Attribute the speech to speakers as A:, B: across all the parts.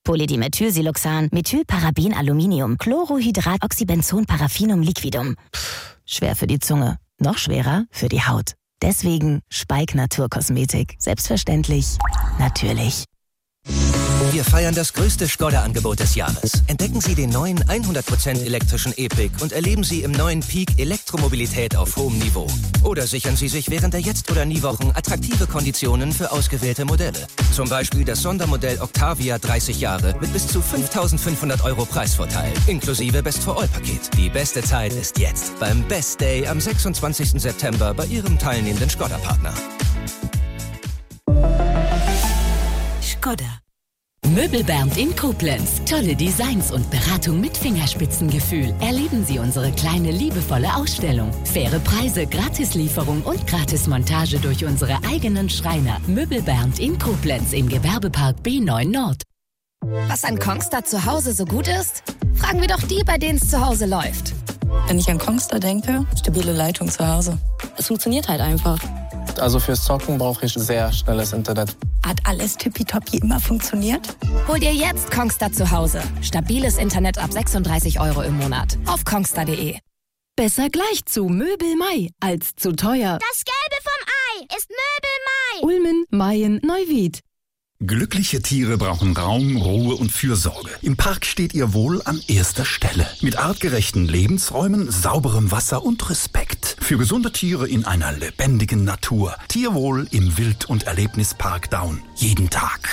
A: Polydimethylsiloxan, Methylparabenaluminium, Chlorohydratoxybenzonparaffinum liquidum. Schwer für die Zunge, noch schwerer für die Haut. Deswegen Speik Naturkosmetik. Selbstverständlich, natürlich.
B: Wir feiern das größte Skoda-Angebot des Jahres. Entdecken Sie den neuen 100% elektrischen E-Pick und erleben Sie im neuen Peak Elektromobilität auf hohem Niveau. Oder sichern Sie sich während der Jetzt-oder-Nie-Wochen attraktive Konditionen für ausgewählte Modelle. Zum Beispiel das Sondermodell Octavia 30 Jahre mit bis zu 5.500 € Preisvorteil, inklusive Best-for-All-Paket. Die beste Zeit ist jetzt beim Best Day am 26. September bei Ihrem teilnehmenden Skoda-Partner.
C: Skoda. Möbelbernd in Koblenz. Tolle Designs und Beratung mit Fingerspitzengefühl. Erleben Sie unsere kleine, liebevolle Ausstellung. Faire Preise, Gratislieferung und Gratismontage durch unsere eigenen Schreiner. Möbelbernd in Koblenz im Gewerbepark B9 Nord.
D: Was an Kongstar zu Hause so gut ist? Fragen wir doch die, bei denen es zu Hause läuft.
E: Wenn ich an Kongstar denke, stabile Leitung zu Hause.
F: Es funktioniert halt einfach.
G: Also fürs Zocken brauche ich sehr schnelles Internet.
E: Hat alles tippitoppi immer funktioniert?
D: Hol dir jetzt Kongstar zu Hause. Stabiles Internet ab 36 € im Monat. Auf kongstar.de.
C: Besser gleich zu Möbel Mai als zu teuer.
H: Das Gelbe vom Ei ist Möbel Mai.
C: Ulmen, Mayen, Neuwied.
I: Glückliche Tiere brauchen Raum, Ruhe und Fürsorge. Im Park steht ihr Wohl an erster Stelle. Mit artgerechten Lebensräumen, sauberem Wasser und Respekt. Für gesunde Tiere in einer lebendigen Natur. Tierwohl im Wild- und Erlebnispark Daun. Jeden Tag.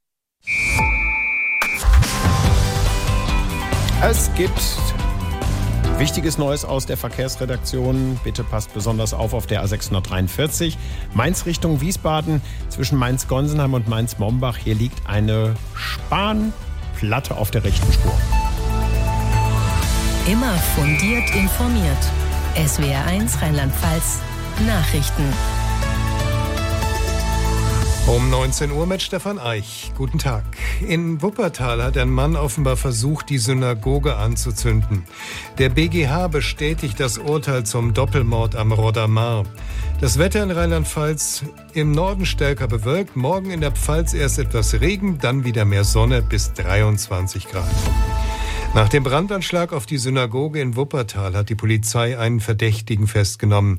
J: Es gibt wichtiges Neues aus der Verkehrsredaktion. Bitte passt besonders auf der A643. Mainz Richtung Wiesbaden. Zwischen Mainz-Gonsenheim und Mainz-Mombach. Hier liegt eine Spanplatte auf der rechten Spur.
K: Immer fundiert informiert. SWR1 Rheinland-Pfalz Nachrichten.
L: Um 19 Uhr mit Stefan Eich. Guten Tag. In Wuppertal hat ein Mann offenbar versucht, die Synagoge anzuzünden. Der BGH bestätigt das Urteil zum Doppelmord am Rodder Maar. Das Wetter in Rheinland-Pfalz im Norden stärker bewölkt. Morgen in der Pfalz erst etwas Regen, dann wieder mehr Sonne bis 23 Grad. Nach dem Brandanschlag auf die Synagoge in Wuppertal hat die Polizei einen Verdächtigen festgenommen.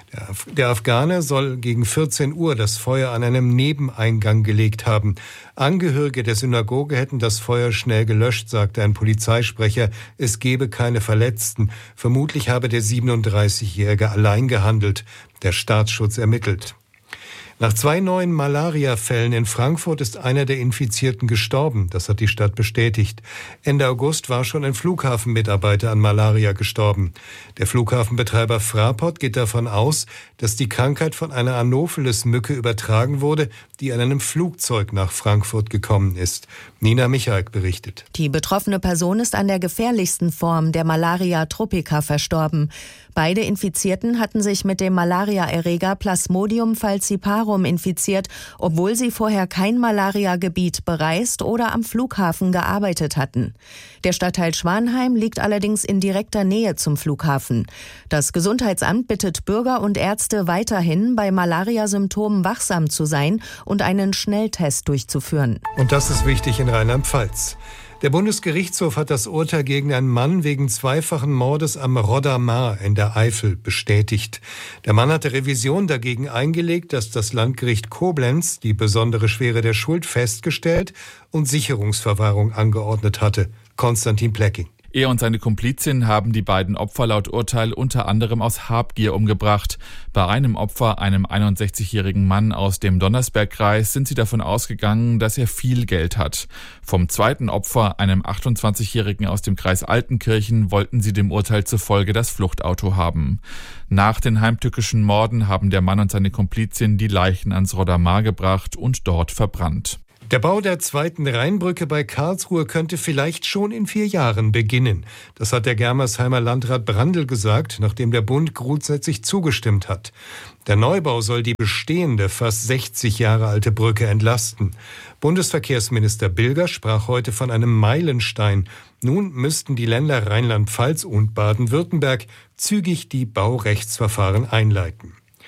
L: Der Afghane soll gegen 14 Uhr das Feuer an einem Nebeneingang gelegt haben. Angehörige der Synagoge hätten das Feuer schnell gelöscht, sagte ein Polizeisprecher. Es gebe keine Verletzten. Vermutlich habe der 37-Jährige allein gehandelt. Der Staatsschutz ermittelt. Nach 2 neuen Malaria-Fällen in Frankfurt ist einer der Infizierten gestorben. Das hat die Stadt bestätigt. Ende August war schon ein Flughafenmitarbeiter an Malaria gestorben. Der Flughafenbetreiber Fraport geht davon aus, dass die Krankheit von einer Anopheles-Mücke übertragen wurde, die an einem Flugzeug nach Frankfurt gekommen ist. Nina Michalk berichtet.
M: Die betroffene Person ist an der gefährlichsten Form der Malaria tropica verstorben. Beide Infizierten hatten sich mit dem Malaria-Erreger Plasmodium falciparum infiziert, obwohl sie vorher kein Malaria-Gebiet bereist oder am Flughafen gearbeitet hatten. Der Stadtteil Schwanheim liegt allerdings in direkter Nähe zum Flughafen. Das Gesundheitsamt bittet Bürger und Ärzte weiterhin, bei Malaria-Symptomen wachsam zu sein und einen Schnelltest durchzuführen.
L: Und das ist wichtig in Rheinland-Pfalz. Der Bundesgerichtshof hat das Urteil gegen einen Mann wegen zweifachen Mordes am Rodder Maar in der Eifel bestätigt. Der Mann hatte Revision dagegen eingelegt, dass das Landgericht Koblenz die besondere Schwere der Schuld festgestellt und Sicherungsverwahrung angeordnet hatte. Konstantin Plecking.
N: Er und seine Komplizin haben die beiden Opfer laut Urteil unter anderem aus Habgier umgebracht. Bei einem Opfer, einem 61-jährigen Mann aus dem Donnersbergkreis, sind sie davon ausgegangen, dass er viel Geld hat. Vom zweiten Opfer, einem 28-jährigen aus dem Kreis Altenkirchen, wollten sie dem Urteil zufolge das Fluchtauto haben. Nach den heimtückischen Morden haben der Mann und seine Komplizin die Leichen ans Rodder Maar gebracht und dort verbrannt.
L: Der Bau der zweiten Rheinbrücke bei Karlsruhe könnte vielleicht schon in 4 Jahren beginnen. Das hat der Germersheimer Landrat Brandl gesagt, nachdem der Bund grundsätzlich zugestimmt hat. Der Neubau soll die bestehende, fast 60 Jahre alte Brücke entlasten. Bundesverkehrsminister Bilger sprach heute von einem Meilenstein. Nun müssten die Länder Rheinland-Pfalz und Baden-Württemberg zügig die Baurechtsverfahren einleiten.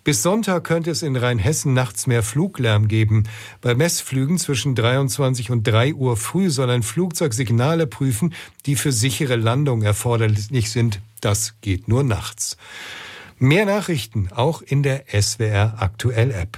L: Bis Sonntag könnte es in Rheinhessen nachts mehr Fluglärm geben. Bei Messflügen zwischen 23 und 3 Uhr früh soll ein Flugzeug Signale prüfen, die für sichere Landung erforderlich sind. Das geht nur nachts. Mehr Nachrichten auch in der SWR Aktuell App.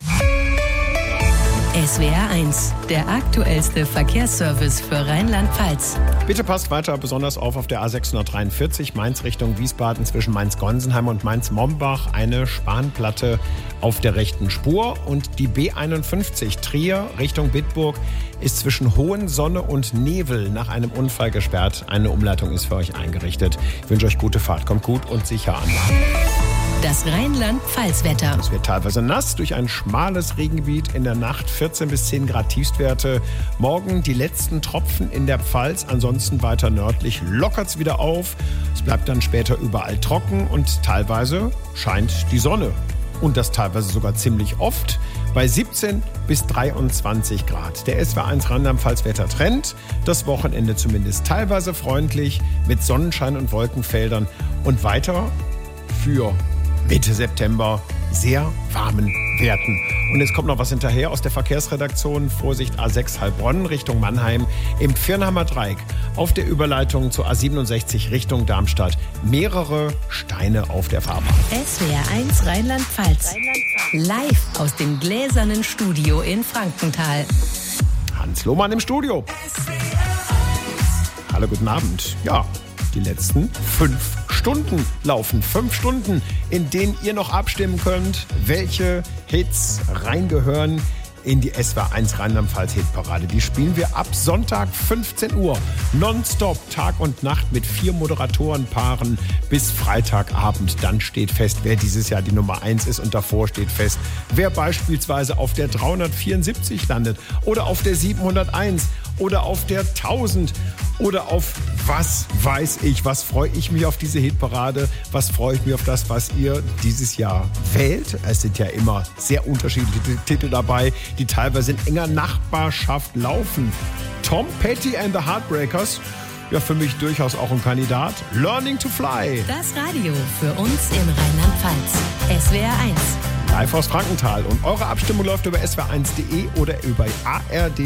K: SWR 1, der aktuellste Verkehrsservice für Rheinland-Pfalz.
J: Bitte passt weiter besonders auf der A643 Mainz Richtung Wiesbaden zwischen Mainz-Gonsenheim und Mainz-Mombach eine Spanplatte auf der rechten Spur. Und die B51 Trier Richtung Bitburg ist zwischen Hohensonne und Nevel nach einem Unfall gesperrt. Eine Umleitung ist für euch eingerichtet. Ich wünsche euch gute Fahrt. Kommt gut und sicher an.
K: Das Rheinland-Pfalz-Wetter.
J: Es wird teilweise nass durch ein schmales Regengebiet. In der Nacht 14 bis 10 Grad Tiefstwerte. Morgen die letzten Tropfen in der Pfalz. Ansonsten weiter nördlich lockert es wieder auf. Es bleibt dann später überall trocken und teilweise scheint die Sonne. Und das teilweise sogar ziemlich oft. Bei 17 bis 23 Grad. Der SWR 1 Rheinland-Pfalz-Wetter-Trend. Das Wochenende zumindest teilweise freundlich mit Sonnenschein und Wolkenfeldern. Und weiter für Mitte September sehr warmen Werten. Und jetzt kommt noch was hinterher aus der Verkehrsredaktion. Vorsicht A6 Heilbronn Richtung Mannheim. Im Pfirnheimer Dreieck auf der Überleitung zur A67 Richtung Darmstadt. Mehrere Steine auf der Fahrbahn.
K: SWR 1 Rheinland-Pfalz. Live aus dem gläsernen Studio in Frankenthal.
J: Hans Lohmann im Studio. Hallo, guten Abend. Ja, die letzten 5 Stunden laufen. 5 Stunden, in denen ihr noch abstimmen könnt, welche Hits reingehören in die SWR 1 Rheinland-Pfalz Hitparade. Die spielen wir ab Sonntag 15 Uhr. Nonstop, Tag und Nacht mit 4 Moderatorenpaaren bis Freitagabend. Dann steht fest, wer dieses Jahr die Nummer 1 ist und davor steht fest, wer beispielsweise auf der 374 landet oder auf der 701 oder auf der 1000 oder auf was weiß ich. Was freue ich mich auf diese Hitparade? Was freue ich mich auf das, was ihr dieses Jahr wählt? Es sind ja immer sehr unterschiedliche Titel dabei, die teilweise in enger Nachbarschaft laufen. Tom Petty and the Heartbreakers, ja für mich durchaus auch ein Kandidat. Learning to Fly.
K: Das Radio für uns in Rheinland-Pfalz. SWR 1.
J: Live aus Frankenthal. Und eure Abstimmung läuft über swr1.de oder über ARD.